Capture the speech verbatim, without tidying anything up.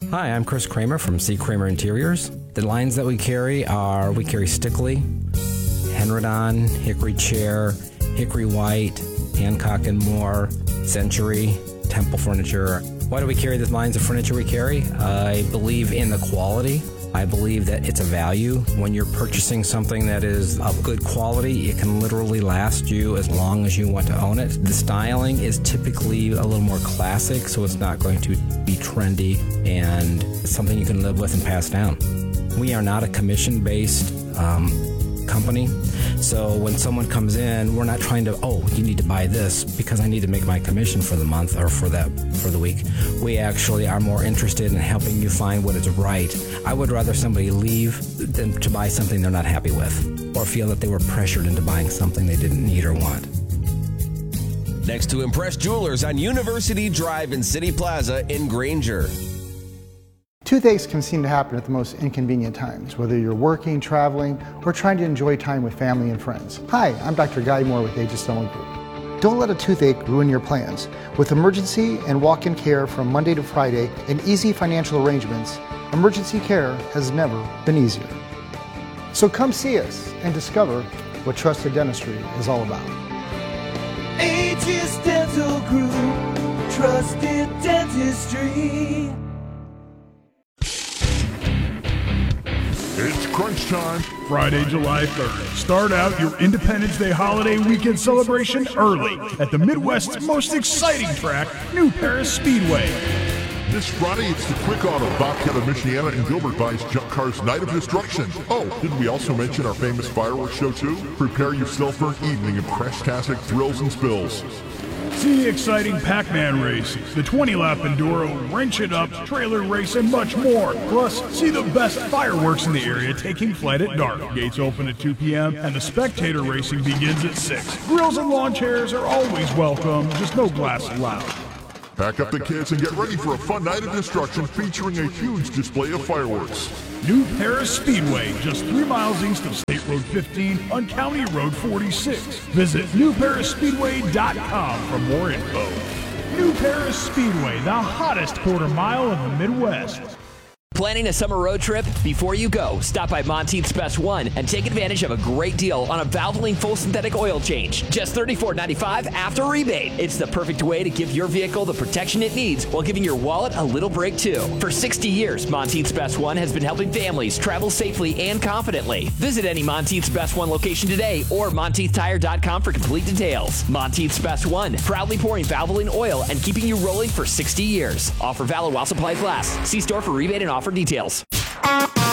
Hi, I'm Chris Kramer from C. Kramer Interiors. The lines that we carry are, we carry Stickley, Henredon, Hickory Chair, Hickory White, Hancock and Moore, Century, Temple Furniture. Why do we carry the lines of furniture we carry? I believe in the quality. I believe that it's a value. When you're purchasing something that is of good quality, it can literally last you as long as you want to own it. The styling is typically a little more classic, so it's not going to be trendy, and it's something you can live with and pass down. We are not a commission-based um, company, so when someone comes in, we're not trying to, oh, you need to buy this because I need to make my commission for the month or for that for the week. We actually are more interested in helping you find what is right. I would rather somebody leave than to buy something they're not happy with or feel that they were pressured into buying something they didn't need or want. Next to Impress Jewelers on University Drive in City Plaza in Granger. Toothaches can seem to happen at the most inconvenient times, whether you're working, traveling, or trying to enjoy time with family and friends. Hi, I'm Doctor Guy Moore with Aegis Dental Group. Don't let a toothache ruin your plans. With emergency and walk-in care from Monday to Friday and easy financial arrangements, emergency care has never been easier. So come see us and discover what trusted dentistry is all about. Aegis Dental Group, trusted dentistry. It's crunch time. Friday, July third. Start out your Independence Day holiday weekend celebration early at the Midwest's most exciting track, New Paris Speedway. This Friday, it's the Quick Auto, Bobcat of Michiana, and Gilbert Vice Jump Cars Night of Destruction. Oh, didn't we also mention our famous fireworks show too? Prepare yourself for an evening of crash-tastic thrills and spills. See the exciting Pac-Man race, the twenty-lap Enduro, Wrench It Up, trailer race, and much more. Plus, see the best fireworks in the area taking flight at dark. Gates open at two p.m. and the spectator racing begins at six. Grills and lawn chairs are always welcome, just no glass allowed. Pack up the kids and get ready for a fun night of destruction featuring a huge display of fireworks. New Paris Speedway, just three miles east of State Road fifteen on County Road forty-six. Visit new paris speedway dot com for more info. New Paris Speedway, the hottest quarter mile in the Midwest. Planning a summer road trip? Before you go, stop by Monteith's Best One and take advantage of a great deal on a Valvoline full synthetic oil change. Just thirty-four ninety-five after rebate. It's the perfect way to give your vehicle the protection it needs while giving your wallet a little break too. For sixty years, Monteith's Best One has been helping families travel safely and confidently. Visit any Monteith's Best One location today or monteith tire dot com for complete details. Monteith's Best One, proudly pouring Valvoline oil and keeping you rolling for sixty years. Offer valid while supplies last. See store for rebate and offer details.